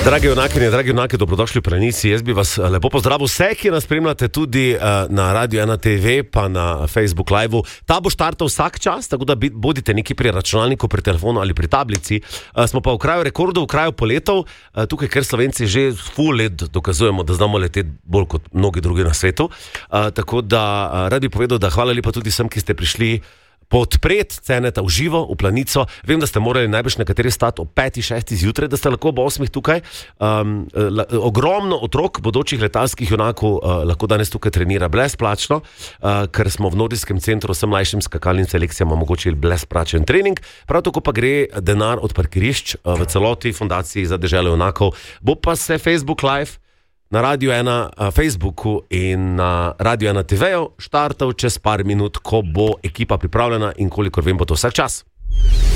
Dragi junaki, dobrodošli v Planici. Jaz bi vas lepo pozdravil vse, ki nas spremljate tudi na Radio 1 TV, pa na Facebook Live. Ta bo štartal vsak čas, tako da bodite neki pri računalniku, pri telefonu ali pri tablici. Smo pa v kraju rekordov, v kraju poletov, tukaj, ker Slovenci že full let dokazujemo, da znamo leteti bolj kot mnogi drugi na svetu. Tako da rad bi povedal, da hvala lepa tudi vsem, ki ste prišli podpret Ceneta v živo, v Planico. Vem, da ste morali najbrž nekateri stati ob 5-6 zjutraj, da ste lahko ob 8 tukaj. Ogromno otrok, bodočih letalskih junakov, lahko danes tukaj trenira brezplačno, ker smo v Nordijskem centru vsem mlajšim skakalnim selekcijam omogočili brezplačen trening. Prav tako pa gre denar od parkirišč v celoti Fundaciji za deželo junakov. Bo pa se Facebook Live na Radio 1 Facebooku in na Radio 1 TV-ju štartal čez par minut, ko bo ekipa pripravljena in kolikor vem, bo to vsak čas.